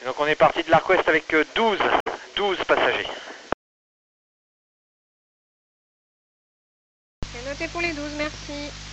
Et donc on est parti de l'Arc-Ouest avec 12 passagers. C'est noté pour les 12, merci.